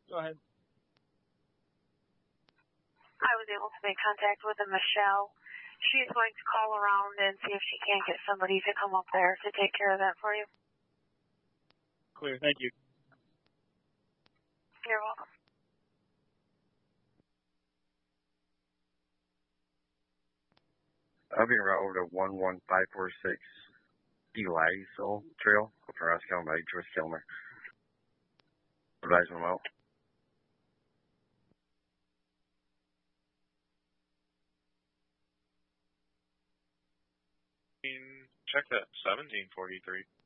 Go ahead. I was able to make contact with a Michelle. She's going to call around and see if she can't get somebody to come up there to take care of that for you. Clear. Thank you. You're welcome. I'll be right over to 11546 Elisel Trail for us Kelmer, George Kelmer. Advise them out. Check that 1743.